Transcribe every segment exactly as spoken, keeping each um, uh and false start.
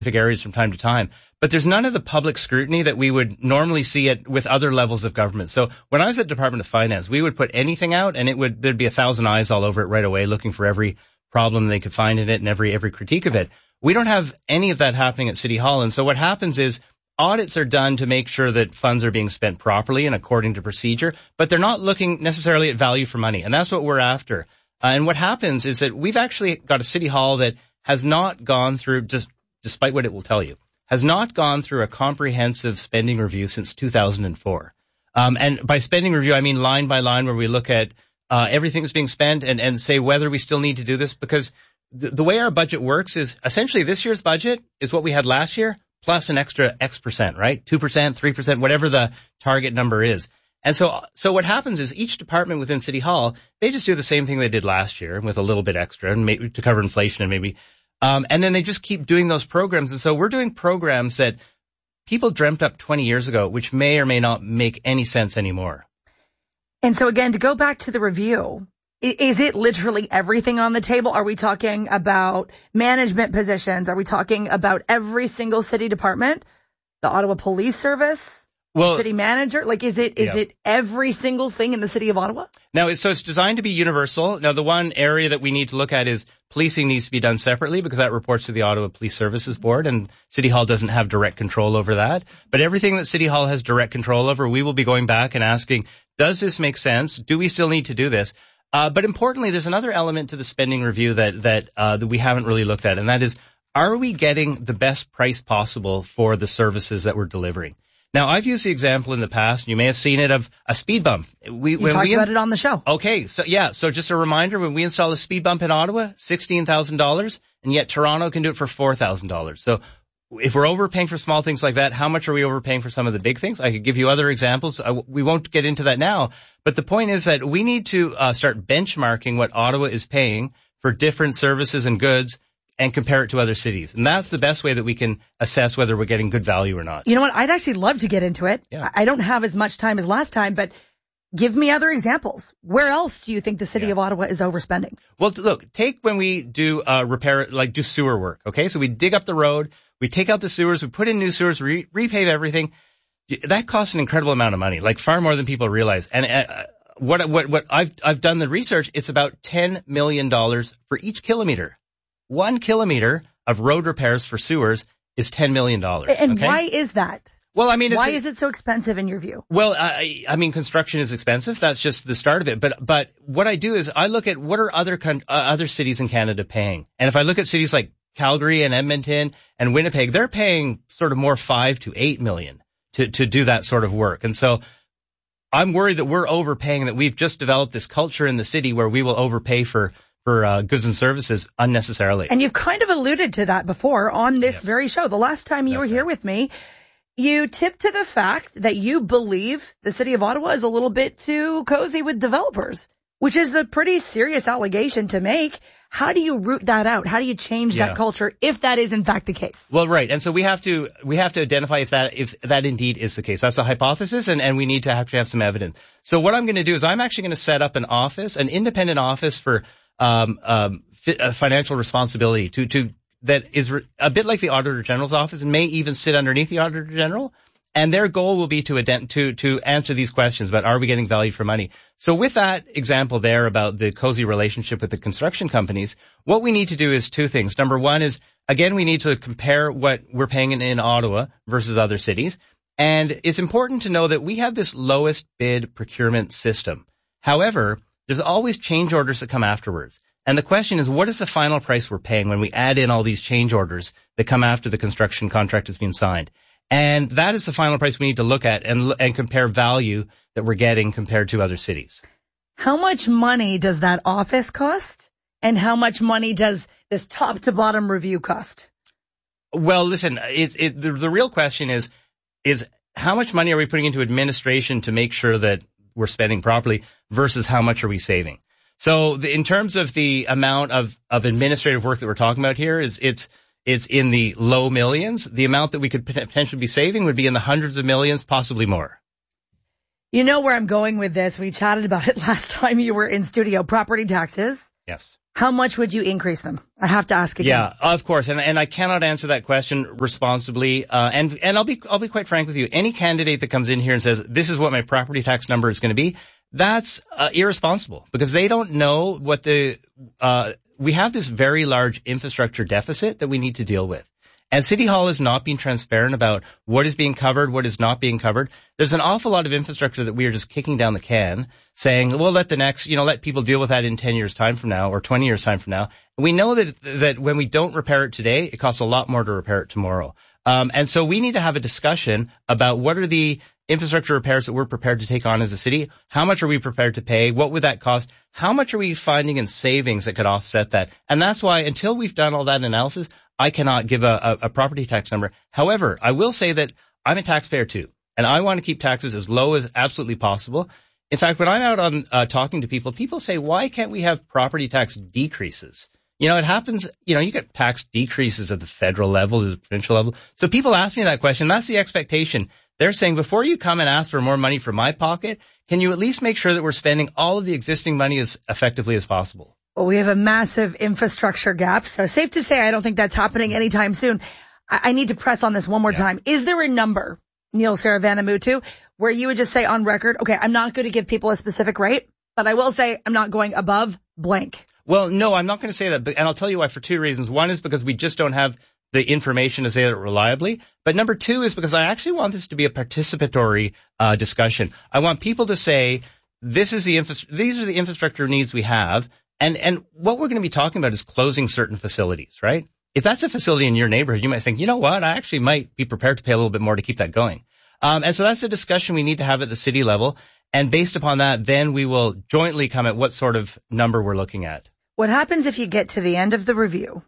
areas from time to time, but there's none of the public scrutiny that we would normally see it with other levels of government. So when I was at Department of Finance, we would put anything out and it would, there'd be a thousand eyes all over it right away looking for every problem they could find in it and every, every critique of it. We don't have any of that happening at City Hall. And so what happens is audits are done to make sure that funds are being spent properly and according to procedure, but they're not looking necessarily at value for money. And that's what we're after. Uh, and what happens is that we've actually got a City Hall that has not gone through, just despite what it will tell you, has not gone through a comprehensive spending review since two thousand four. Um, and by spending review, I mean line by line where we look at uh, everything that's being spent and, and say whether we still need to do this, because the, the way our budget works is essentially this year's budget is what we had last year plus an extra X percent, right? two percent, three percent, whatever the target number is. And so, so what happens is each department within City Hall, they just do the same thing they did last year with a little bit extra and maybe to cover inflation and maybe Um, and then they just keep doing those programs. And so we're doing programs that people dreamt up twenty years ago, which may or may not make any sense anymore. And so again, to go back to the review, is it literally everything on the table? Are we talking about management positions? Are we talking about every single city department? The Ottawa Police Service? Well, city manager? Like, is it, is yeah. it every single thing in the city of Ottawa? No, so it's designed to be universal. Now, the one area that we need to look at is policing needs to be done separately because that reports to the Ottawa Police Services Board and City Hall doesn't have direct control over that. But everything that City Hall has direct control over, we will be going back and asking, does this make sense? Do we still need to do this? Uh, but importantly, there's another element to the spending review that, that, uh, that we haven't really looked at. And that is, are we getting the best price possible for the services that we're delivering? Now, I've used the example in the past, and you may have seen it, of a speed bump. We, you when talked we in- about it on the show. Okay, so yeah, so just a reminder, when we install a speed bump in Ottawa, sixteen thousand dollars, and yet Toronto can do it for four thousand dollars. So if we're overpaying for small things like that, how much are we overpaying for some of the big things? I could give you other examples. I, we won't get into that now, but the point is that we need to uh, start benchmarking what Ottawa is paying for different services and goods and compare it to other cities. And that's the best way that we can assess whether we're getting good value or not. You know what? I'd actually love to get into it. Yeah. I don't have as much time as last time, but give me other examples. Where else do you think the city yeah. of Ottawa is overspending? Well, look, take when we do uh, repair, like do sewer work, okay? So we dig up the road, we take out the sewers, we put in new sewers, re- repave everything. That costs an incredible amount of money, like far more than people realize. And uh, what what what I've I've done the research, it's about ten million dollars for each kilometer. One kilometer of road repairs for sewers is ten million dollars. And okay? why is that? Well, I mean, why it's, is it so expensive in your view? Well, I, I mean, construction is expensive. That's just the start of it. But, but what I do is I look at what are other, uh, other cities in Canada paying. And if I look at cities like Calgary and Edmonton and Winnipeg, they're paying sort of more five to eight million to, to do that sort of work. And so I'm worried that we're overpaying, that we've just developed this culture in the city where we will overpay for for uh, goods and services unnecessarily. And you've kind of alluded to that before on this yep. very show. The last time you That's were here right. with me, you tipped to the fact that you believe the city of Ottawa is a little bit too cozy with developers, which is a pretty serious allegation to make. How do you root that out? How do you change yeah. that culture if that is in fact the case? Well, right. And so we have to, we have to identify if that, if that indeed is the case. That's a hypothesis and, and we need to actually have some evidence. So what I'm going to do is I'm actually going to set up an office, an independent office for Um, um, fi- uh, financial responsibility to, to, that is re- a bit like the Auditor General's office and may even sit underneath the Auditor General. And their goal will be to, ident- to, to answer these questions about are we getting value for money? So with that example there about the cozy relationship with the construction companies, what we need to do is two things. Number one is, again, we need to compare what we're paying in, in Ottawa versus other cities. And it's important to know that we have this lowest bid procurement system. However, there's always change orders that come afterwards. And the question is, what is the final price we're paying when we add in all these change orders that come after the construction contract has been signed? And that is the final price we need to look at and, and compare value that we're getting compared to other cities. How much money does that office cost? And how much money does this top to bottom review cost? Well, listen, it's, it, the, the real question is, is how much money are we putting into administration to make sure that we're spending properly versus how much are we saving? So the, in terms of the amount of, of administrative work that we're talking about here is it's, it's in the low millions. The amount that we could potentially be saving would be in the hundreds of millions, possibly more. You know where I'm going with this. We chatted about it last time you were in studio. Property taxes. Yes. how much would you increase them? I have to ask again. Yeah, of course, and and I cannot answer that question responsibly. Uh, and and I'll be I'll be quite frank with you. Any candidate that comes in here and says this is what my property tax number is going to be, that's uh, irresponsible because they don't know what the uh we have this very large infrastructure deficit that we need to deal with. And City Hall is not being transparent about what is being covered, what is not being covered. There's an awful lot of infrastructure that we are just kicking down the can, saying, well, let the next, you know, let people deal with that in ten years time from now or twenty years time from now. We know that, that when we don't repair it today, it costs a lot more to repair it tomorrow. Um, and so we need to have a discussion about what are the infrastructure repairs that we're prepared to take on as a city. How much are we prepared to pay? What would that cost? How much are we finding in savings that could offset that? And that's why until we've done all that analysis, I cannot give a, a, a property tax number. However, I will say that I'm a taxpayer too, and I want to keep taxes as low as absolutely possible. In fact, when I'm out on uh, talking to people, people say, why can't we have property tax decreases? You know, it happens, you know, you get tax decreases at the federal level, the provincial level. So people ask me that question. That's the expectation. They're saying, before you come and ask for more money from my pocket, can you at least make sure that we're spending all of the existing money as effectively as possible? Well, we have a massive infrastructure gap, so safe to say I don't think that's happening anytime soon. I, I need to press on this one more yeah. time. Is there a number, Neil Saravanamuttu, where you would just say on record, okay, I'm not going to give people a specific rate, but I will say I'm not going above blank? Well, no, I'm not going to say that, and I'll tell you why for two reasons. One is because we just don't have the information to say that reliably. But number two is because I actually want this to be a participatory uh, discussion. I want people to say, this is the infra- these are the infrastructure needs we have. And, and what we're going to be talking about is closing certain facilities, right? If that's a facility in your neighborhood, you might think, you know what, I actually might be prepared to pay a little bit more to keep that going. Um, and so that's a discussion we need to have at the city level. And based upon that, then we will jointly come at what sort of number we're looking at. What happens if you get to the end of the review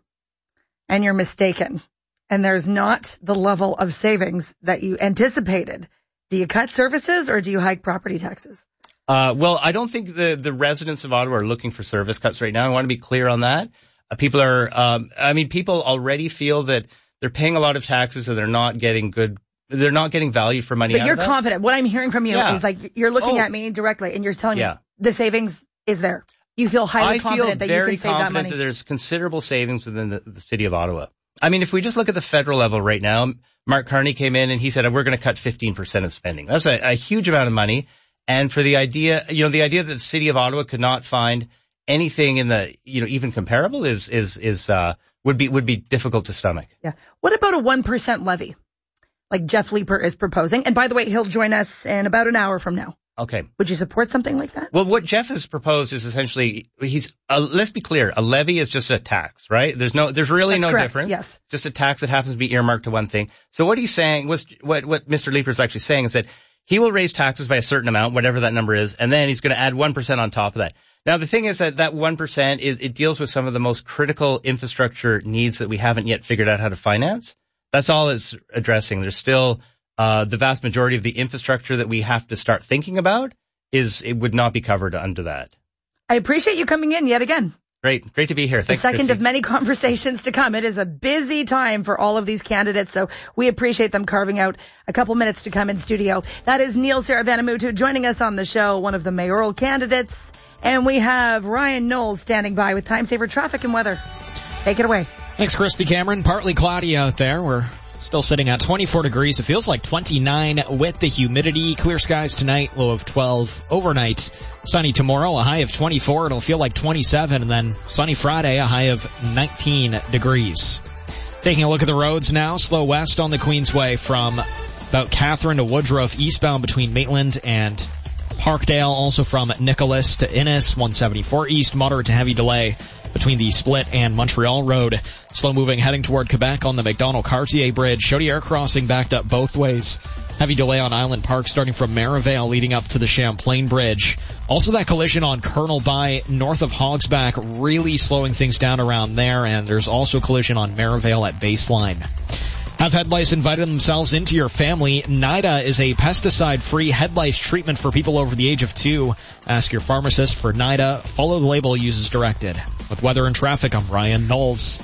and you're mistaken and there's not the level of savings that you anticipated? Do you cut services or do you hike property taxes? Uh, well, I don't think the, the residents of Ottawa are looking for service cuts right now. I want to be clear on that. Uh, people are, um, I mean, people already feel that they're paying a lot of taxes and they're not getting good, they're not getting value for money. But out you're of that. confident. What I'm hearing from you yeah. is like, you're looking oh. at me directly and you're telling yeah. me the savings is there. You feel highly I confident feel that you can save that money. I feel very confident that there's considerable savings within the, the city of Ottawa. I mean, if we just look at the federal level right now, Mark Carney came in and he said, we're going to cut fifteen percent of spending. That's a, a huge amount of money. And for the idea, you know, the idea that the city of Ottawa could not find anything in the, you know, even comparable is, is, is, uh, would be, would be difficult to stomach. Yeah. What about a one percent levy? Like Jeff Leeper is proposing. And by the way, he'll join us in about an hour from now. Okay. Would you support something like that? Well, what Jeff has proposed is essentially, he's, uh, let's be clear, a levy is just a tax, right? There's no, there's really That's no correct, difference. Yes. Just a tax that happens to be earmarked to one thing. So what he's saying, was, what, what Mister Leeper is actually saying is that he will raise taxes by a certain amount, whatever that number is, and then he's going to add one percent on top of that. Now, the thing is that that one percent, is, it deals with some of the most critical infrastructure needs that we haven't yet figured out how to finance. That's all it's addressing. There's still, uh, the vast majority of the infrastructure that we have to start thinking about is, it would not be covered under that. I appreciate you coming in yet again. Great. Great to be here. Thanks, the second Christy. of many conversations to come. It is a busy time for all of these candidates, so we appreciate them carving out a couple minutes to come in studio. That is Neil Saravanamuttu joining us on the show, one of the mayoral candidates. And we have Ryan Knowles standing by with time saver traffic and weather. Take it away. Thanks, Christy Cameron. Partly cloudy out there. We're still sitting at twenty-four degrees. It feels like twenty-nine with the humidity. Clear skies tonight, low of twelve. Overnight, sunny tomorrow, a high of twenty-four. It'll feel like twenty-seven. And then sunny Friday, a high of nineteen degrees. Taking a look at the roads now. Slow west on the Queensway from about Catherine to Woodruff, eastbound between Maitland and Parkdale. Also from Nicholas to Innis, one seventy-four east. Moderate to heavy delay between the Split and Montreal Road. Slow moving heading toward Quebec on the McDonald-Cartier Bridge. Chaudière crossing backed up both ways. Heavy delay on Island Park starting from Merivale leading up to the Champlain Bridge. Also that collision on Colonel By north of Hogsback really slowing things down around there. And there's also collision on Merivale at Baseline. Have head lice invited themselves into your family? NIDA is a pesticide-free head lice treatment for people over the age of two. Ask your pharmacist for NIDA. Follow the label used as directed. With weather and traffic, I'm Ryan Knowles.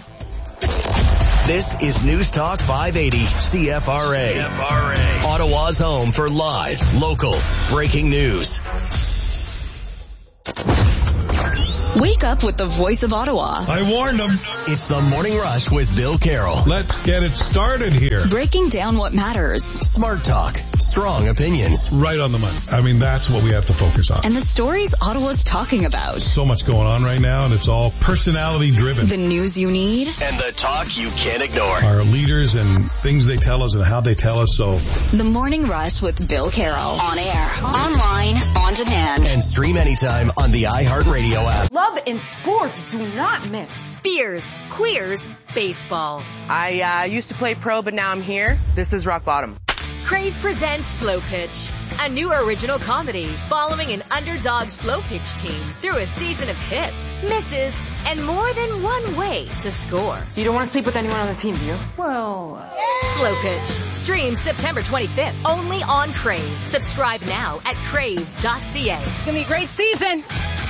This is News Talk five eighty C F R A. C F R A. Ottawa's home for live, local, breaking news. Wake up with the voice of Ottawa. I warned them. It's the Morning Rush with Bill Carroll. Let's get it started here. Breaking down what matters. Smart talk. Strong opinions. Right on the money. I mean, that's what we have to focus on. And the stories Ottawa's talking about. So much going on right now, and it's all personality driven. The news you need. And the talk you can't ignore. Our leaders and things they tell us and how they tell us so. The Morning Rush with Bill Carroll. On air, online, on demand. And stream anytime on the iHeartRadio app. Love and sports do not mix. Beers, queers, baseball. I uh, used to play pro, but now I'm here. This is rock bottom. Crave presents Slow Pitch, a new original comedy following an underdog slow pitch team through a season of hits, misses, and more than one way to score. You don't want to sleep with anyone on the team, do you? Well, uh... Slow Pitch streams September twenty-fifth only on Crave. Subscribe now at crave dot c a. It's gonna be a great season.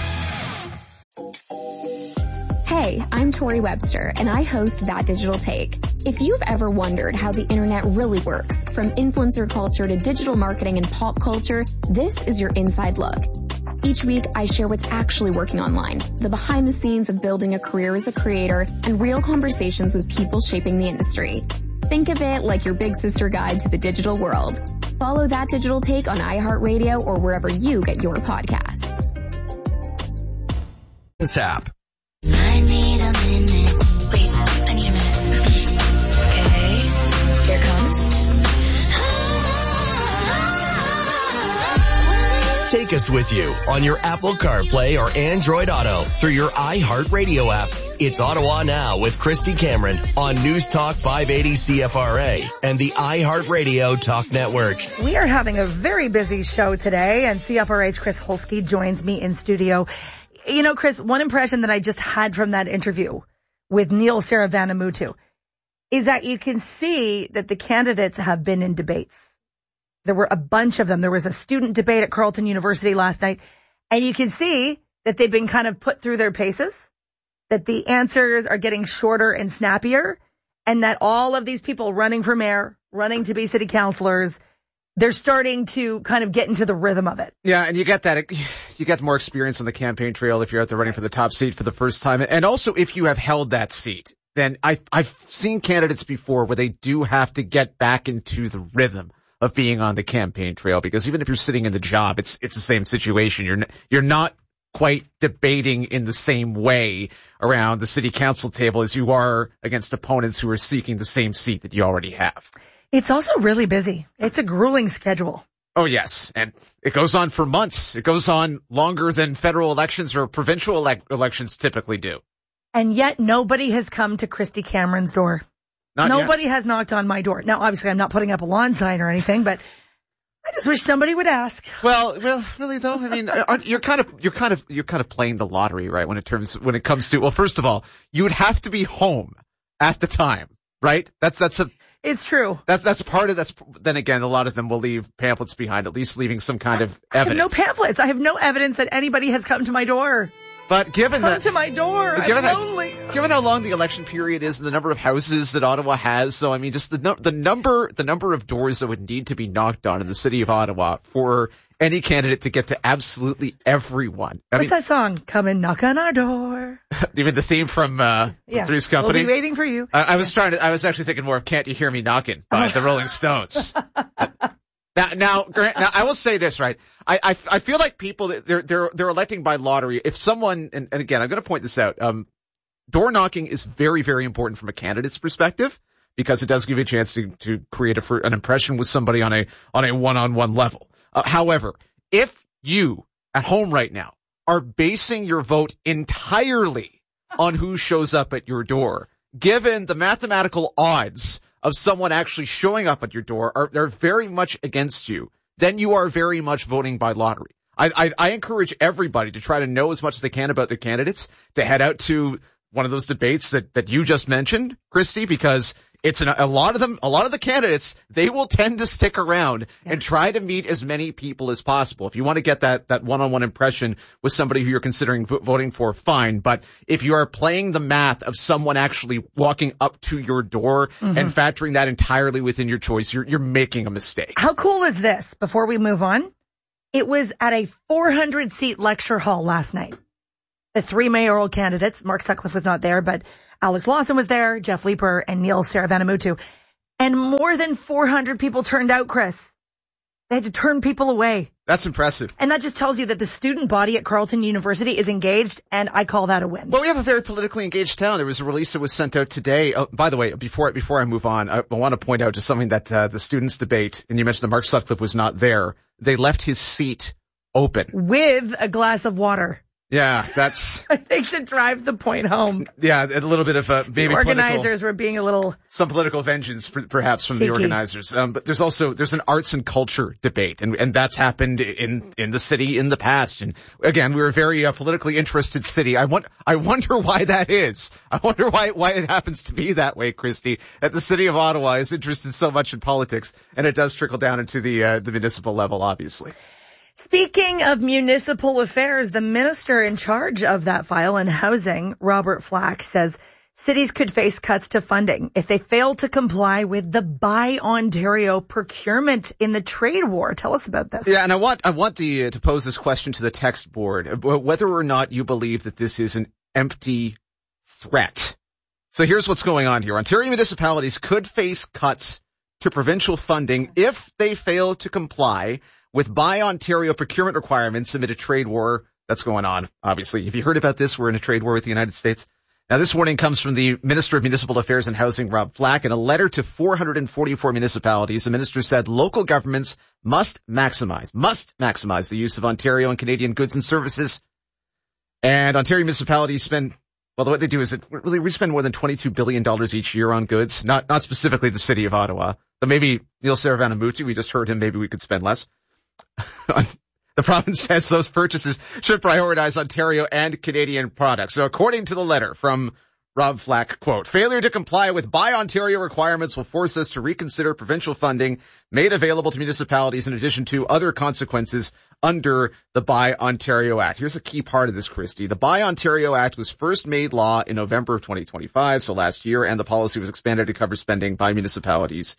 Hey, I'm Tori Webster, and I host That Digital Take. If you've ever wondered how the internet really works, from influencer culture to digital marketing and pop culture, this is your inside look. Each week, I share what's actually working online, the behind the scenes of building a career as a creator, and real conversations with people shaping the industry. Think of it like your big sister guide to the digital world. Follow That Digital Take on iHeartRadio or wherever you get your podcasts. This app. I need a minute. Wait, I need a minute. Okay, here it comes. Take us with you on your Apple CarPlay or Android Auto through your iHeartRadio app. It's Ottawa Now with Christy Cameron on News Talk five eighty C F R A and the iHeartRadio Talk Network. We are having a very busy show today, and C F R A's Chris Holsky joins me in studio. You know, Chris, one impression that I just had from that interview with Neil Saravanamuthu is that you can see that the candidates have been in debates. There were a bunch of them. There was a student debate at Carleton University last night, and you can see that they've been kind of put through their paces, that the answers are getting shorter and snappier, and that all of these people running for mayor, running to be city councilors, they're starting to kind of get into the rhythm of it. Yeah, and you get that, you get more experience on the campaign trail if you're out there running for the top seat for the first time. And also if you have held that seat, then I, I've seen candidates before where they do have to get back into the rhythm of being on the campaign trail, because even if you're sitting in the job, it's, it's the same situation. You're, n- you're not quite debating in the same way around the city council table as you are against opponents who are seeking the same seat that you already have. It's also really busy. It's a grueling schedule. Oh, yes. And it goes on for months. It goes on longer than federal elections or provincial ele- elections typically do. And yet nobody has come to Christy Cameron's door. Not nobody yet. has knocked on my door. Now, obviously, I'm not putting up a lawn sign or anything, but I just wish somebody would ask. Well, well, really though, I mean, you're kind of, you're kind of, you're kind of playing the lottery, right? When it terms, when it comes to, well, first of all, you would have to be home at the time, right? That's, that's a, It's true. That's that's part of that's. Then again, a lot of them will leave pamphlets behind, at least leaving some kind of I evidence. have no pamphlets. I have no evidence that anybody has come to my door. But given come that, to my door, I'm given lonely. How, given how long the election period is and the number of houses that Ottawa has, so I mean, just the the number the number of doors that would need to be knocked on in the city of Ottawa for any candidate to get to absolutely everyone. I What's mean, that song? Come and knock on our door. Even the theme from uh, yeah, Three's Company. We'll be waiting for you. I, I was trying to. I was actually thinking more of "Can't You Hear Me Knocking" by the Rolling Stones. Now, now, Grant, now, I will say this, right? I, I, I feel like people, they're, they're, they're electing by lottery. If someone, and, and again, I'm going to point this out, um, door knocking is very, very important from a candidate's perspective because it does give you a chance to, to create a, an impression with somebody on a, on a one-on-one level. Uh, however, if you at home right now are basing your vote entirely on who shows up at your door, given the mathematical odds of someone actually showing up at your door are, are very much against you, then you are very much voting by lottery. I, I, I encourage everybody to try to know as much as they can about their candidates, to head out to one of those debates that, that you just mentioned, Christy, because it's an, a lot of them, a lot of the candidates, they will tend to stick around yeah. and try to meet as many people as possible. If you want to get that, that one-on-one impression with somebody who you're considering v- voting for, fine. But if you are playing the math of someone actually walking up to your door mm-hmm. and factoring that entirely within your choice, you're, you're making a mistake. How cool is this? Before we move on, it was at a four hundred seat lecture hall last night. the three mayoral candidates. Mark Sutcliffe was not there, but Alex Lawson was there, Jeff Leeper, and Neil Saravanamuttu. And more than four hundred people turned out, Chris. They had to turn people away. That's impressive. And that just tells you that the student body at Carleton University is engaged, and I call that a win. Well, we have a very politically engaged town. There was a release that was sent out today. Oh, by the way, before before I move on, I, I want to point out just something that uh, the students debate, and you mentioned that Mark Sutcliffe was not there. They left his seat open. With a glass of water. Yeah, that's... I think to drive the point home. Yeah, a little bit of a maybe the organizers political, were being a little... Some political vengeance, perhaps, from cheeky. the organizers. Um, but there's also, there's an arts and culture debate, and, and that's happened in, in the city in the past. And again, we're a very uh, politically interested city. I want, I wonder why that is. I wonder why, why it happens to be that way, Christy, that the city of Ottawa is interested so much in politics, and it does trickle down into the, uh, the municipal level, obviously. Speaking of municipal affairs, the minister in charge of that file in housing, Robert Flack, says cities could face cuts to funding if they fail to comply with the Buy Ontario procurement in the trade war. Tell us about this. Yeah, and I want I want the uh, to pose this question to the text board, whether or not you believe that this is an empty threat. So here's what's going on here. Ontario municipalities could face cuts to provincial funding if they fail to comply with Buy Ontario procurement requirements amid a trade war that's going on. Obviously, have you heard about this? We're in a trade war with the United States. Now, this warning comes from the Minister of Municipal Affairs and Housing, Rob Flack. In a letter to four hundred forty-four municipalities, the minister said local governments must maximize, must maximize the use of Ontario and Canadian goods and services. And Ontario municipalities spend, well, what they do is it really, we spend more than twenty-two billion dollars each year on goods, not, not specifically the city of Ottawa, but maybe Neil Saravanamuttu, we just heard him, maybe we could spend less. The province says those purchases should prioritize Ontario and Canadian products. So according to the letter from Rob Flack, quote, failure to comply with Buy Ontario requirements will force us to reconsider provincial funding made available to municipalities in addition to other consequences under the Buy Ontario Act. Here's a key part of this, Christy. The Buy Ontario Act was first made law in November of twenty twenty-five, so last year, and the policy was expanded to cover spending by municipalities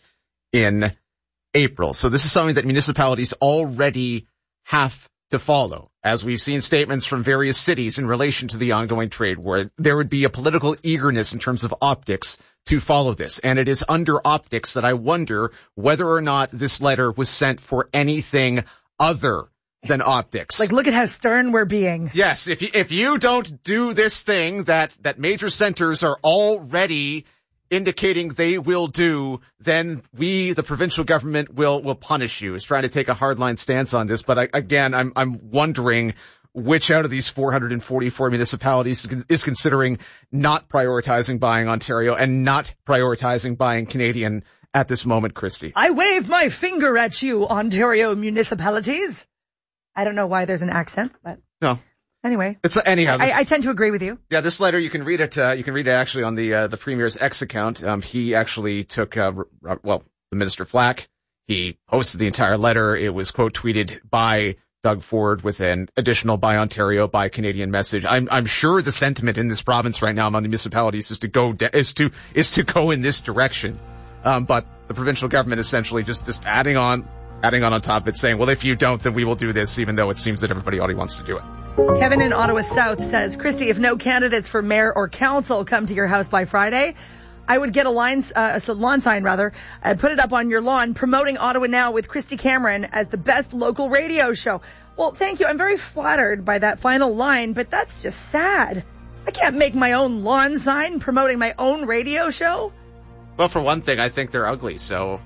in April. So this is something that municipalities already have to follow. As we've seen statements from various cities in relation to the ongoing trade war, there would be a political eagerness in terms of optics to follow this. And it is under optics that I wonder whether or not this letter was sent for anything other than optics. Like, look at how stern we're being. Yes, if you, if you don't do this thing that, that major centers are already indicating they will do, then we, the provincial government, will will punish you. Is trying to take a hardline stance on this, but I, again, I'm I'm wondering which out of these four hundred forty-four municipalities is considering not prioritizing buying Ontario and not prioritizing buying Canadian at this moment, Christy. I wave my finger at you, Ontario municipalities. I don't know why there's an accent, but no. Anyway, it's uh, anyhow. This, I, I tend to agree with you. Yeah, this letter you can read it. Uh, you can read it actually on the uh, the Premier's X account. Um, he actually took uh, r- well, the Minister Flack. He posted the entire letter. It was quote tweeted by Doug Ford with an additional Buy Ontario, Buy Canadian message. I'm I'm sure the sentiment in this province right now among the municipalities is to go de- is to is to go in this direction. Um, but the provincial government essentially just just adding on. Adding on on top of it, saying, well, if you don't, then we will do this, even though it seems that everybody already wants to do it. Kevin in Ottawa South says, Christy, if no candidates for mayor or council come to your house by Friday, I would get a line, uh, a lawn sign rather, and put it up on your lawn promoting Ottawa Now with Christy Cameron as the best local radio show. Well, thank you. I'm very flattered by that final line, but that's just sad. I can't make my own lawn sign promoting my own radio show. Well, for one thing, I think they're ugly, so...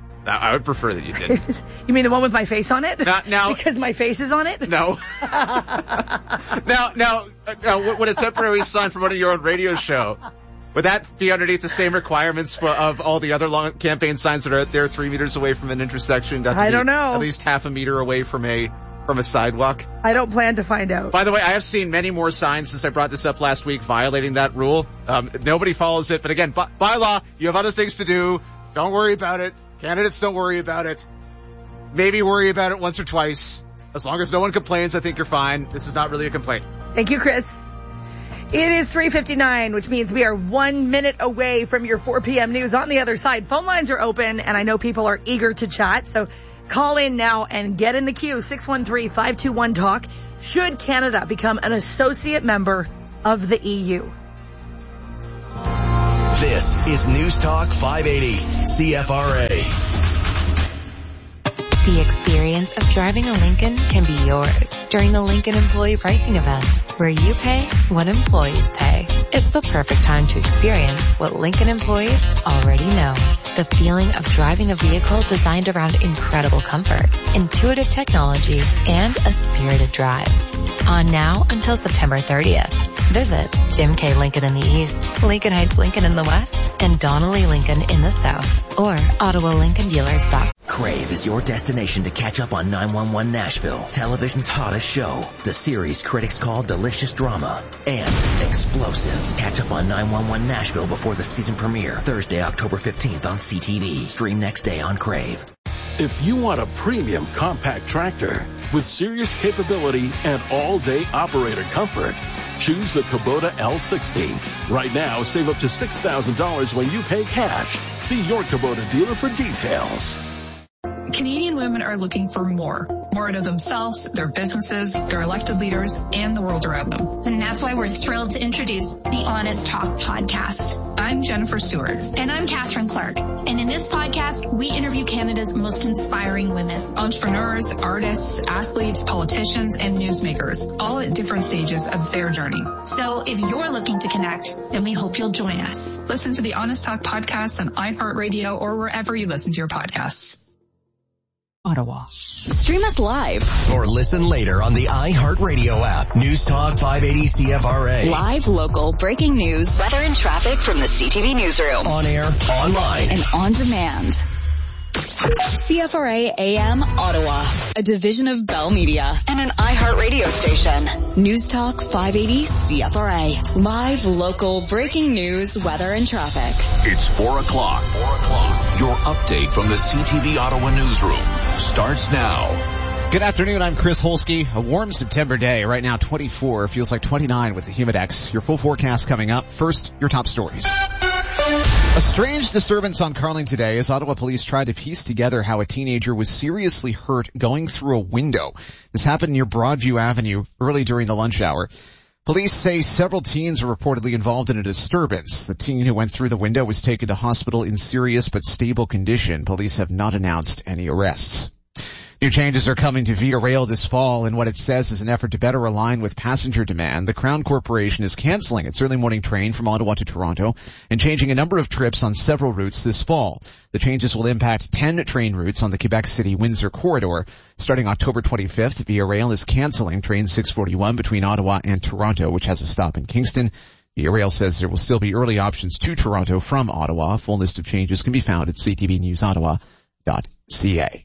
I would prefer that you did. You mean the one with my face on it? Now, now because my face is on it? No. now, now, now, would a temporary sign promoting your own radio show, would that be underneath the same requirements for, of all the other long campaign signs that are out there three meters away from an intersection? I don't know. At least half a meter away from a from a sidewalk? I don't plan to find out. By the way, I have seen many more signs since I brought this up last week violating that rule. Um, nobody follows it. But again, by, by law, you have other things to do. Don't worry about it. Candidates don't worry about it. Maybe worry about it once or twice. As long as no one complains, I think you're fine. This is not really a complaint. Thank you, Chris. It is three fifty-nine, which means we are one minute away from your four p.m. news. On the other side, phone lines are open, and I know people are eager to chat. So call in now and get in the queue. six one three, five two one, talk. should Canada become an associate member of the E U? This is News Talk five eighty C F R A. The experience of driving a Lincoln can be yours during the Lincoln Employee Pricing Event, where you pay what employees pay. It's the perfect time to experience what Lincoln employees already know. The feeling of driving a vehicle designed around incredible comfort, intuitive technology, and a spirited drive. On now until September thirtieth. Visit Jim K. Lincoln in the East, Lincoln Heights Lincoln in the West, and Donnelly Lincoln in the South, or Ottawa Lincoln Dealers dot com. Crave is your destination to catch up on nine one one Nashville, television's hottest show. The series critics call delicious drama and explosive. Catch up on nine one one Nashville before the season premiere, Thursday, October fifteenth on C T V. Stream next day on Crave. If you want a premium compact tractor with serious capability and all-day operator comfort, choose the Kubota L sixty. Right now, save up to six thousand dollars when you pay cash. See your Kubota dealer for details. Canadian women are looking for more. More out of themselves, their businesses, their elected leaders, and the world around them. And that's why we're thrilled to introduce the Honest Talk podcast. I'm Jennifer Stewart. And I'm Catherine Clark. And in this podcast, we interview Canada's most inspiring women. Entrepreneurs, artists, athletes, politicians, and newsmakers, all at different stages of their journey. So if you're looking to connect, then we hope you'll join us. Listen to the Honest Talk podcast on iHeartRadio or wherever you listen to your podcasts. Ottawa. Stream us live. Or listen later on the iHeartRadio app. News Talk five eighty C F R A. Live, local, breaking news, weather and traffic from the C T V newsroom. On air, online, and on demand. C F R A A M Ottawa, a division of Bell Media and an iHeartRadio station. News Talk five eighty C F R A. Live, local, breaking news, weather, and traffic. It's four o'clock. Four o'clock. Your update from the C T V Ottawa newsroom starts now. Good afternoon, I'm Chris Holsky. A warm September day. Right now twenty-four, feels like twenty-nine with the Humidex. Your full forecast coming up. First, your top stories. A strange disturbance on Carling today as Ottawa police tried to piece together how a teenager was seriously hurt going through a window. This happened near Broadview Avenue early during the lunch hour. Police say several teens were reportedly involved in a disturbance. The teen who went through the window was taken to hospital in serious but stable condition. Police have not announced any arrests. New changes are coming to Via Rail this fall in what it says is an effort to better align with passenger demand. The Crown Corporation is canceling its early morning train from Ottawa to Toronto and changing a number of trips on several routes this fall. The changes will impact ten train routes on the Quebec City-Windsor corridor. Starting October twenty-fifth, Via Rail is canceling train six forty-one between Ottawa and Toronto, which has a stop in Kingston. Via Rail says there will still be early options to Toronto from Ottawa. A full list of changes can be found at c t v news ottawa dot c a.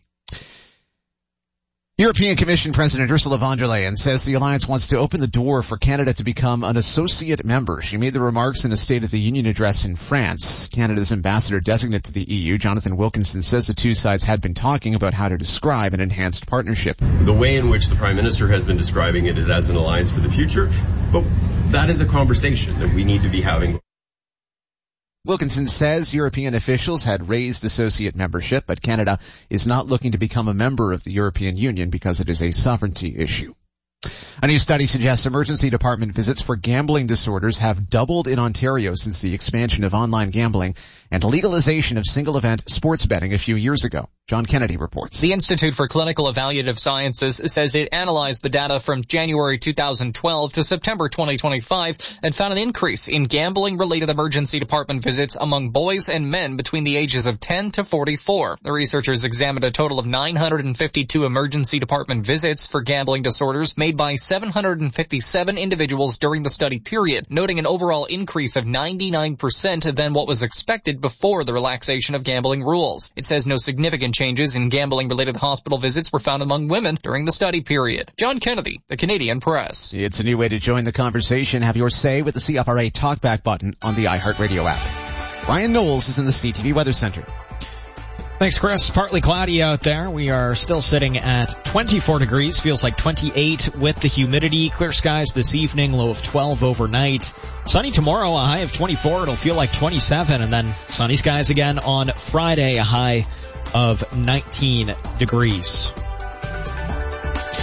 European Commission President Ursula von der Leyen says the alliance wants to open the door for Canada to become an associate member. She made the remarks in a State of the Union address in France. Canada's ambassador designate to the E U, Jonathan Wilkinson, says the two sides had been talking about how to describe an enhanced partnership. The way in which the Prime Minister has been describing it is as an alliance for the future, but that is a conversation that we need to be having. Wilkinson says European officials had raised associate membership, but Canada is not looking to become a member of the European Union because it is a sovereignty issue. A new study suggests emergency department visits for gambling disorders have doubled in Ontario since the expansion of online gambling and legalization of single-event sports betting a few years ago. John Kennedy reports. The Institute for Clinical Evaluative Sciences says it analyzed the data from January two thousand twelve to September twenty twenty-five and found an increase in gambling-related emergency department visits among boys and men between the ages of ten to forty-four. The researchers examined a total of nine hundred fifty-two emergency department visits for gambling disorders made by seven hundred fifty-seven individuals during the study period, noting an overall increase of ninety-nine percent than what was expected before the relaxation of gambling rules. It says no significant changes in gambling-related hospital visits were found among women during the study period. John Kennedy, the Canadian Press. It's a new way to join the conversation. Have your say with the C F R A Talkback button on the iHeartRadio app. Ryan Knowles is in the C T V Weather Center. Thanks, Chris. Partly cloudy out there. We are still sitting at twenty-four degrees. Feels like twenty-eight with the humidity. Clear skies this evening. Low of twelve overnight. Sunny tomorrow. A high of twenty-four. It'll feel like twenty-seven. And then sunny skies again on Friday. A high of nineteen degrees.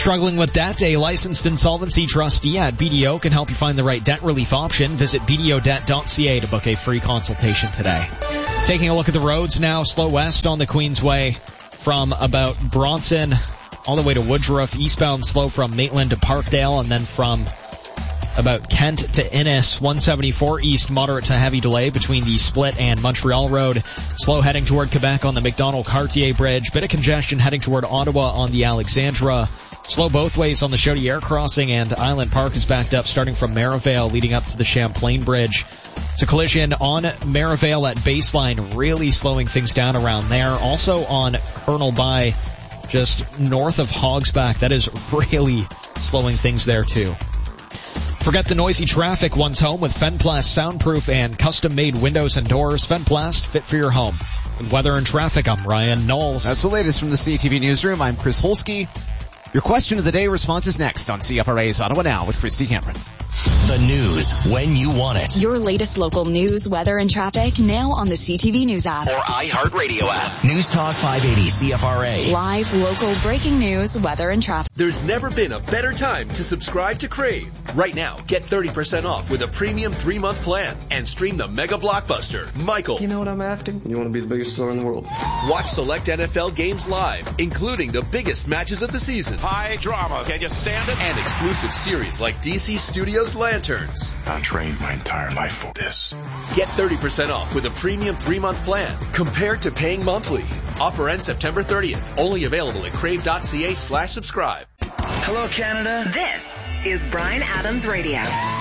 Struggling with debt? A licensed insolvency trustee at B D O can help you find the right debt relief option. Visit b d o debt dot c a to book a free consultation today. Taking a look at the roads now, slow west on the Queensway from about Bronson all the way to Woodruff, eastbound slow from Maitland to Parkdale, and then from about Kent to Innis, one seventy-four east, moderate to heavy delay between the Split and Montreal Road. Slow heading toward Quebec on the McDonald-Cartier Bridge. Bit of congestion heading toward Ottawa on the Alexandra. Slow both ways on the Chaudière crossing, and Island Park is backed up starting from Merivale leading up to the Champlain Bridge. It's a collision on Merivale at Baseline, really slowing things down around there. Also on Colonel By, just north of Hogsback, that is really slowing things there too. Forget the noisy traffic once home with Fenplast soundproof and custom-made windows and doors. Fenplast, fit for your home. With weather and traffic, I'm Ryan Knowles. That's the latest from the C T V Newsroom. I'm Chris Holsky. Your question of the day response is next on C F R A's Ottawa Now with Christy Cameron. The news when you want it. Your latest local news, weather, and traffic now on the C T V News app. Or iHeartRadio app. News Talk five eighty C F R A. Live, local, breaking news, weather, and traffic. There's never been a better time to subscribe to Crave. Right now, get thirty percent off with a premium three-month plan and stream the mega blockbuster, Michael. You know what I'm after? You want to be the biggest star in the world. Watch select N F L games live, including the biggest matches of the season. High drama. Can you stand it? And exclusive series like D C Studios Lanterns. I trained my entire life for this. Get thirty percent off with a premium three-month plan compared to paying monthly. Offer ends September thirtieth. Only available at crave.ca slash subscribe. Hello, Canada. This is Bryan Adams Radio.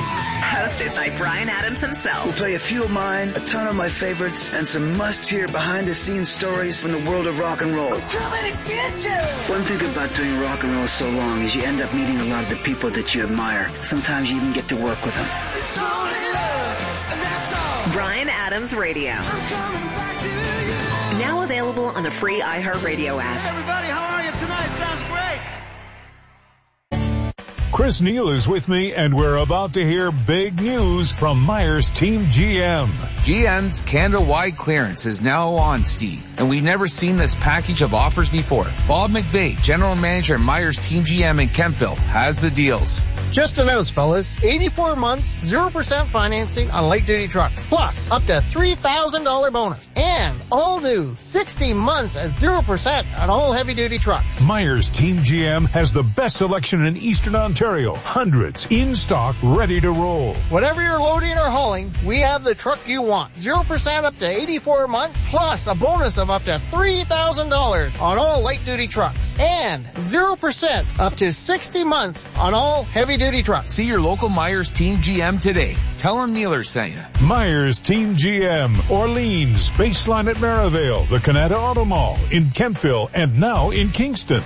Hosted by Bryan Adams himself. We'll play a few of mine, a ton of my favorites, and some must-hear behind-the-scenes stories from the world of rock and roll. I'm coming to get you! One thing about doing rock and roll so long is you end up meeting a lot of the people that you admire. Sometimes you even get to work with them. It's only love, and that's all. Bryan Adams Radio. I'm coming back to you. Now available on the free iHeartRadio app. Hey, everybody, how are you tonight? Sounds great. Chris Neal is with me, and we're about to hear big news from Myers Team G M. G M's Canada-wide clearance is now on, Steve, and we've never seen this package of offers before. Bob McVeigh, General Manager at Myers Team G M in Kempville, has the deals. Just announced, fellas, eighty-four months, zero percent financing on light-duty trucks, plus up to three thousand dollars bonus, and all new sixty months at zero percent on all heavy-duty trucks. Myers Team G M has the best selection in Eastern Ontario. Hundreds in stock, ready to roll. Whatever you're loading or hauling, we have the truck you want. zero percent up to eighty-four months, plus a bonus of up to three thousand dollars on all light-duty trucks, and zero percent up to sixty months on all heavy-duty trucks. See your local Myers Team G M today. Tell them Neeler sent you. Myers Team G M, Orleans, Baseline at Merivale, the Canada Auto Mall, in Kempville, and now in Kingston.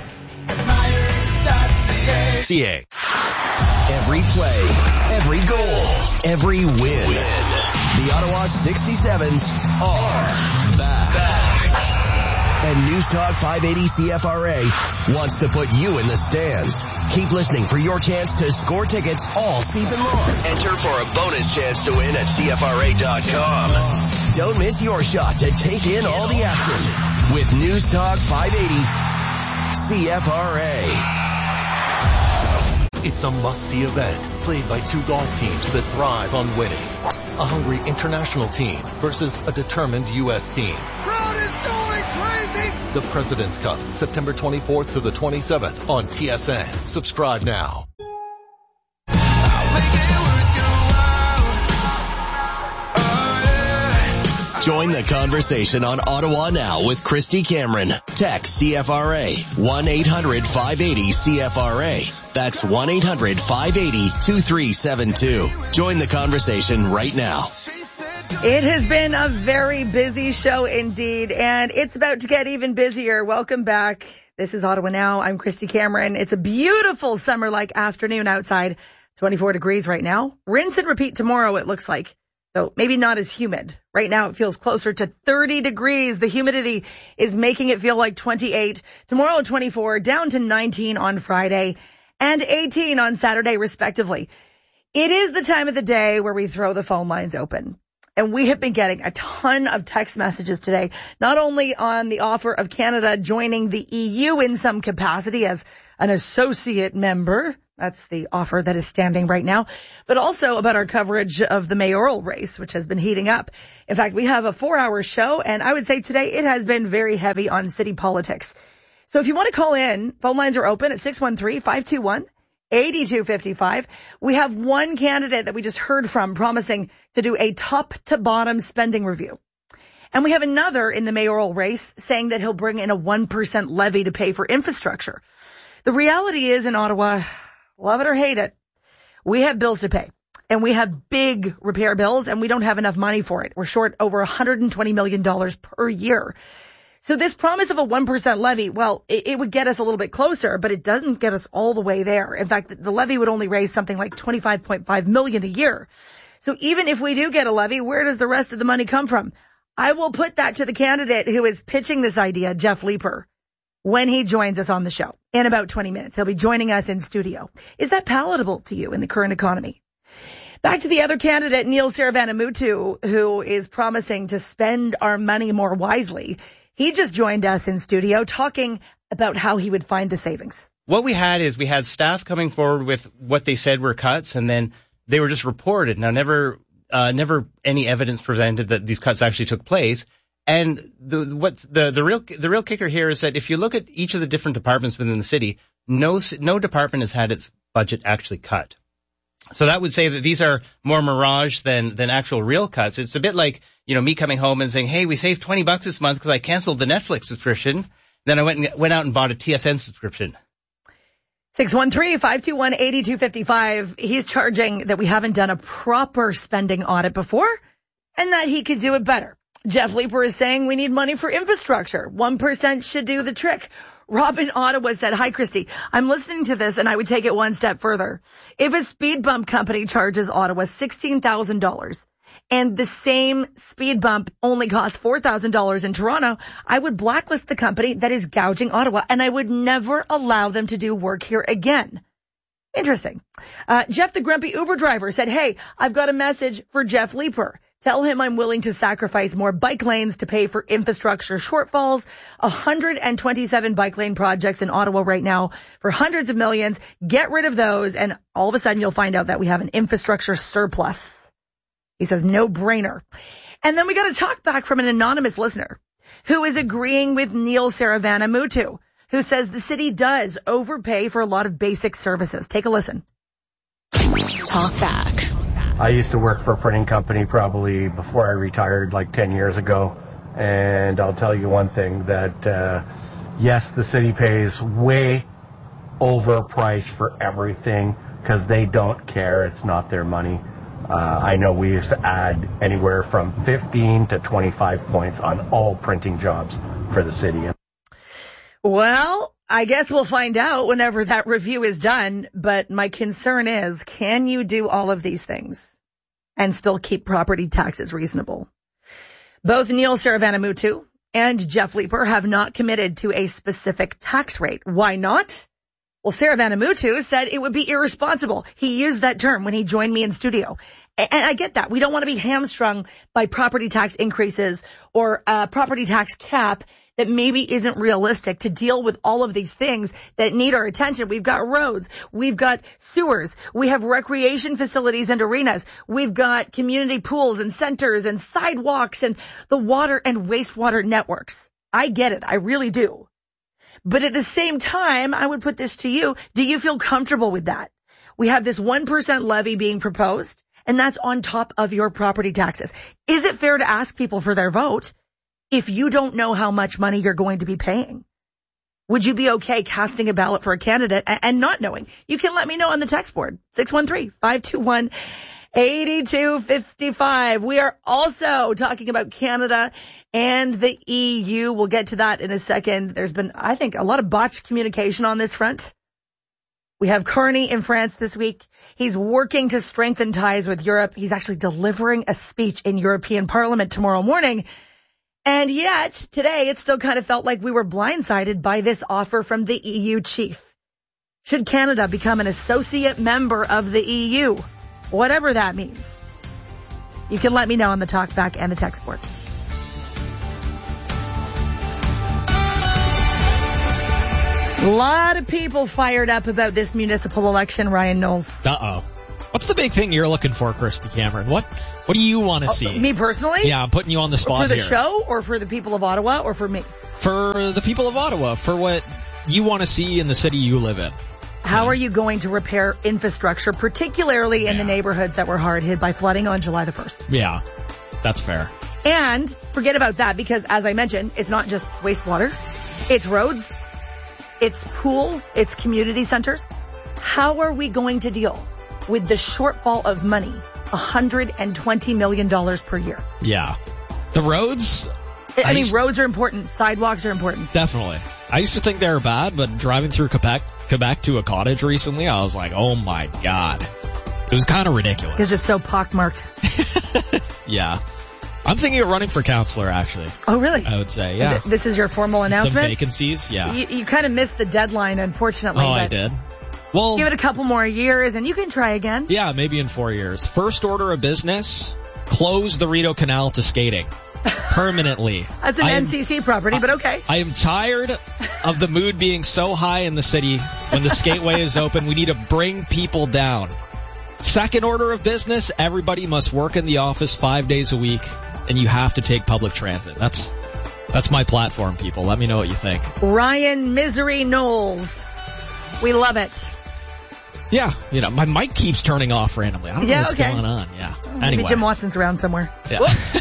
C A. Every play, every goal, every win. The Ottawa sixty-sevens are back. back. And News Talk five eighty C F R A wants to put you in the stands. Keep listening for your chance to score tickets all season long. Enter for a bonus chance to win at C F R A dot com. Don't miss your shot to take in all the action with News Talk five eighty C F R A. It's a must-see event played by two golf teams that thrive on winning. A hungry international team versus a determined U S team. Crowd is going crazy! The President's Cup, September twenty-fourth to the twenty-seventh on T S N. Subscribe now. Join the conversation on Ottawa Now with Christy Cameron. Text C F R A, one eight hundred five eighty C F R A. That's one eight hundred five eighty two three seven two. Join the conversation right now. It has been a very busy show indeed, and it's about to get even busier. Welcome back. This is Ottawa Now. I'm Christy Cameron. It's a beautiful summer-like afternoon outside. twenty-four degrees right now. Rinse and repeat tomorrow, it looks like. So maybe not as humid. Right now it feels closer to thirty degrees. The humidity is making it feel like twenty-eight. Tomorrow twenty-four, down to nineteen on Friday, and eighteen on Saturday respectively. It is the time of the day where we throw the phone lines open. And we have been getting a ton of text messages today, not only on the offer of Canada joining the E U in some capacity as an associate member. That's the offer that is standing right now, but also about our coverage of the mayoral race, which has been heating up. In fact, we have a four-hour show, and I would say today it has been very heavy on city politics. So if you want to call in, phone lines are open at six one three, five two one, eight two five five. We have one candidate that we just heard from promising to do a top-to-bottom spending review. And we have another in the mayoral race saying that he'll bring in a one percent levy to pay for infrastructure. The reality is in Ottawa, love it or hate it, we have bills to pay. And we have big repair bills, and we don't have enough money for it. We're short over one hundred twenty million dollars per year. So this promise of a one percent levy, well, it, it would get us a little bit closer, but it doesn't get us all the way there. In fact, the levy would only raise something like twenty-five point five million dollars a year. So even if we do get a levy, where does the rest of the money come from? I will put that to the candidate who is pitching this idea, Jeff Leeper, when he joins us on the show in about twenty minutes. He'll be joining us in studio. Is that palatable to you in the current economy? Back to the other candidate, Neil Saravanamuttu, who is promising to spend our money more wisely. He just joined us in studio talking about how he would find the savings. What we had is we had staff coming forward with what they said were cuts, and then they were just reported. Now, never, uh, never any evidence presented that these cuts actually took place. And the, what the, the real, the real kicker here is that if you look at each of the different departments within the city, no, no department has had its budget actually cut. So that would say that these are more mirage than, than actual real cuts. It's a bit like, you know, me coming home and saying, hey, we saved twenty bucks this month because I canceled the Netflix subscription. Then I went and went out and bought a T S N subscription. six one three, five two one, eight two five five. He's charging that we haven't done a proper spending audit before and that he could do it better. Jeff Leeper is saying we need money for infrastructure. one percent should do the trick. Rob in Ottawa said, hi, Christy. I'm listening to this and I would take it one step further. If a speed bump company charges Ottawa sixteen thousand dollars and the same speed bump only costs four thousand dollars in Toronto, I would blacklist the company that is gouging Ottawa and I would never allow them to do work here again. Interesting. Uh, Jeff, the grumpy Uber driver, said, hey, I've got a message for Jeff Leeper. Tell him I'm willing to sacrifice more bike lanes to pay for infrastructure shortfalls. one hundred twenty-seven bike lane projects in Ottawa right now for hundreds of millions. Get rid of those, and all of a sudden you'll find out that we have an infrastructure surplus. He says, no brainer. And then we got a talk back from an anonymous listener who is agreeing with Neil Saravanamuttu, who says the city does overpay for a lot of basic services. Take a listen. Talk back. I used to work for a printing company probably before I retired, like ten years ago. And I'll tell you one thing, that uh, yes, the city pays way overpriced for everything because they don't care. It's not their money. Uh, I know we used to add anywhere from fifteen to twenty-five points on all printing jobs for the city. Well, I guess we'll find out whenever that review is done, but my concern is, can you do all of these things and still keep property taxes reasonable? Both Neil Saravanamuttu and Jeff Leeper have not committed to a specific tax rate. Why not? Well, Saravanamuttu said it would be irresponsible. He used that term when he joined me in studio. And I get that. We don't want to be hamstrung by property tax increases or a property tax cap that maybe isn't realistic to deal with all of these things that need our attention. We've got roads. We've got sewers. We have recreation facilities and arenas. We've got community pools and centers and sidewalks and the water and wastewater networks. I get it. I really do. But at the same time, I would put this to you. Do you feel comfortable with that? We have this one percent levy being proposed, and that's on top of your property taxes. Is it fair to ask people for their vote if you don't know how much money you're going to be paying? Would you be okay casting a ballot for a candidate and not knowing? You can let me know on the text board, six one three, five two one, eight two five five. We are also talking about Canada and the E U. We'll get to that in a second. There's been, I think, a lot of botched communication on this front. We have Carney in France this week. He's working to strengthen ties with Europe. He's actually delivering a speech in European Parliament tomorrow morning. And yet, today, it still kind of felt like we were blindsided by this offer from the E U chief. Should Canada become an associate member of the E U? Whatever that means. You can let me know on the talkback and the text board. A lot of people fired up about this municipal election, Ryan Knowles. Uh-oh. What's the big thing you're looking for, Christy Cameron? What What do you want to see? Oh, me personally? Yeah, I'm putting you on the spot here. For the here. show or for the people of Ottawa or for me? For the people of Ottawa, for what you want to see in the city you live in. How yeah. are you going to repair infrastructure, particularly in yeah. the neighborhoods that were hard hit by flooding on July the first? Yeah, that's fair. And forget about that because, as I mentioned, it's not just wastewater. It's roads. It's pools. It's community centers. How are we going to deal with the shortfall of money, one hundred twenty million dollars per year? Yeah. The roads? I, I mean, used, roads are important. Sidewalks are important. Definitely. I used to think they were bad, but driving through Quebec, Quebec to a cottage recently, I was like, oh my God. It was kind of ridiculous. Because it's so pockmarked. Yeah. I'm thinking of running for councillor, actually. Oh, really? I would say, yeah. Th- this is your formal announcement? Some vacancies, yeah. You, you kind of missed the deadline, unfortunately. Oh, I did. Well, give it a couple more years and you can try again. Yeah, maybe in four years. First order of business, close the Rideau Canal to skating. Permanently. That's an am, N C C property, but okay. I am tired of the mood being so high in the city when the skateway is open. We need to bring people down. Second order of business, everybody must work in the office five days a week, and you have to take public transit. That's that's my platform, people. Let me know what you think. Ryan Misery Knowles. We love it. Yeah, you know, my mic keeps turning off randomly. I don't yeah, know what's okay. going on. Yeah. Maybe Anyway. Jim Watson's around somewhere. Yeah.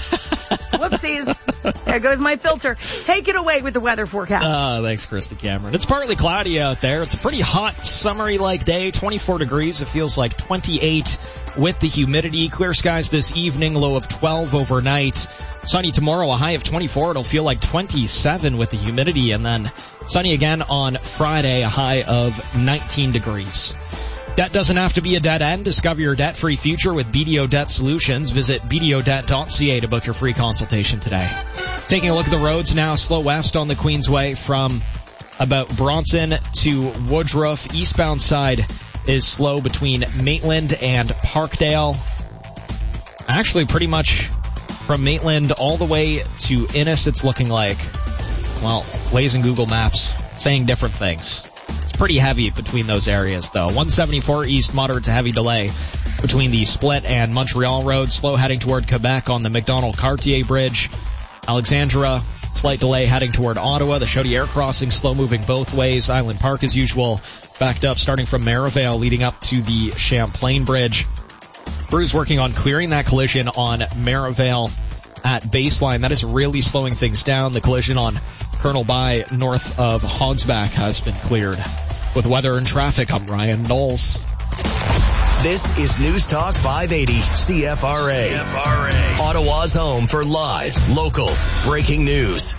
Whoopsies. There goes my filter. Take it away with the weather forecast. Oh, thanks, Christy Cameron. It's partly cloudy out there. It's a pretty hot, summery-like day. twenty-four degrees. It feels like twenty-eight with the humidity. Clear skies this evening, low of twelve overnight. Sunny tomorrow, a high of twenty-four. It'll feel like twenty-seven with the humidity. And then sunny again on Friday, a high of nineteen degrees. Debt doesn't have to be a dead end. Discover your debt-free future with B D O Debt Solutions. Visit b d o debt dot c a to book your free consultation today. Taking a look at the roads now, slow west on the Queensway from about Bronson to Woodruff. Eastbound side is slow between Maitland and Parkdale. Actually, pretty much from Maitland all the way to Innis, it's looking like, well, Waze and Google Maps saying different things. Pretty heavy between those areas, though. one seventy-four east, moderate to heavy delay between the Split and Montreal Road. Slow heading toward Quebec on the McDonald-Cartier Bridge. Alexandra, slight delay heading toward Ottawa. The Chaudière crossing, slow moving both ways. Island Park, as usual, backed up starting from Merivale, leading up to the Champlain Bridge. Crews working on clearing that collision on Merivale at Baseline. That is really slowing things down. The collision on Colonel By north of Hogsback has been cleared. With weather and traffic, I'm Ryan Knowles. This is News Talk five eighty C F R A. C F R A. Ottawa's home for live, local, breaking news.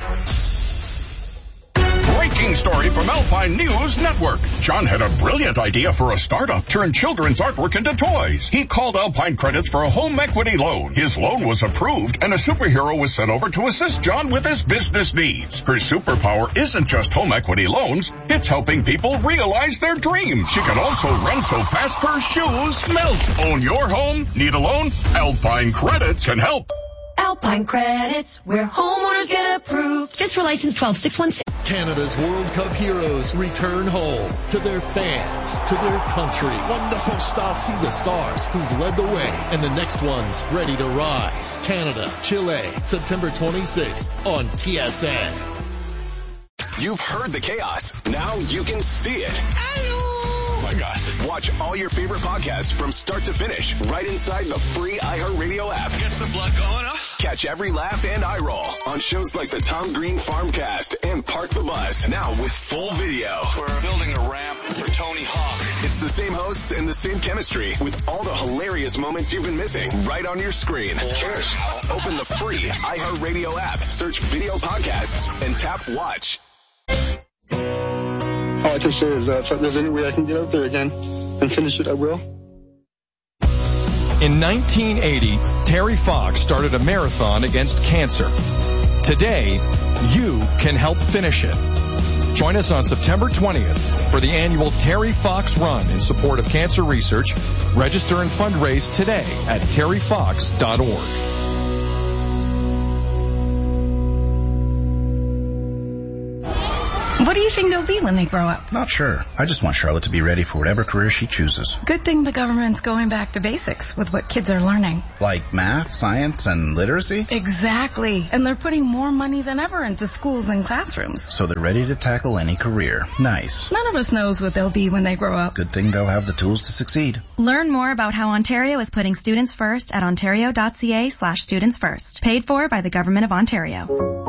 Breaking story from Alpine News Network. John had a brilliant idea for a startup, turn children's artwork into toys. He called Alpine Credits for a home equity loan. His loan was approved, and a superhero was sent over to assist John with his business needs. Her superpower isn't just home equity loans, it's helping people realize their dreams. She can also run so fast her shoes melt. Own your home? Need a loan? Alpine Credits can help. Alpine Credits, where homeowners get approved. Just for license twelve six one six. Canada's World Cup heroes return home to their fans, to their country. Wonderful start. See the stars who've led the way and the next ones ready to rise. Canada, Chile, September twenty-sixth on T S N. You've heard the chaos. Now you can see it. Oh my gosh. Watch all your favorite podcasts from start to finish right inside the free iHeartRadio app. Gets the blood going, huh? Catch every laugh and eye roll on shows like the Tom Green Farmcast and Park the Bus. Now with full video. We're building a ramp for Tony Hawk. It's the same hosts and the same chemistry with all the hilarious moments you've been missing right on your screen. Just open the free iHeartRadio app, search video podcasts, and tap watch. All I can say is that if there's any way I can get out there again and finish it, I will. In nineteen eighty, Terry Fox started a marathon against cancer. Today, you can help finish it. Join us on September twentieth for the annual Terry Fox Run in support of cancer research. Register and fundraise today at terry fox dot org. What do you think they'll be when they grow up? Not sure. I just want Charlotte to be ready for whatever career she chooses. Good thing the government's going back to basics with what kids are learning. Like math, science, and literacy? Exactly. And they're putting more money than ever into schools and classrooms. So they're ready to tackle any career. Nice. None of us knows what they'll be when they grow up. Good thing they'll have the tools to succeed. Learn more about how Ontario is putting students first at ontario.ca slash students first. Paid for by the Government of Ontario.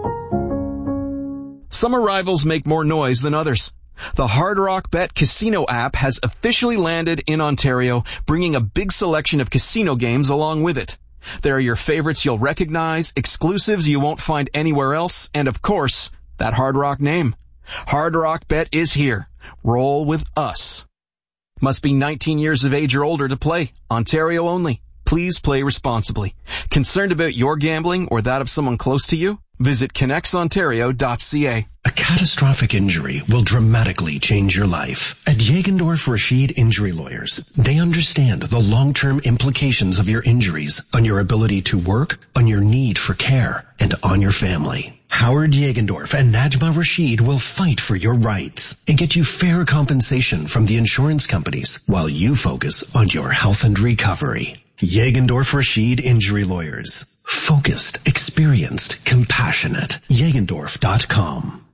Some arrivals make more noise than others. The Hard Rock Bet Casino app has officially landed in Ontario, bringing a big selection of casino games along with it. There are your favorites you'll recognize, exclusives you won't find anywhere else, and of course, that Hard Rock name. Hard Rock Bet is here. Roll with us. Must be nineteen years of age or older to play. Ontario only. Please play responsibly. Concerned about your gambling or that of someone close to you? Visit connects ontario dot c a. A catastrophic injury will dramatically change your life. At Jagendorf Rashid Injury Lawyers, they understand the long-term implications of your injuries on your ability to work, on your need for care, and on your family. Howard Jagendorf and Najma Rashid will fight for your rights and get you fair compensation from the insurance companies while you focus on your health and recovery. Jagendorf Rashid Injury Lawyers. Focused, experienced, compassionate. Jagendorf dot com.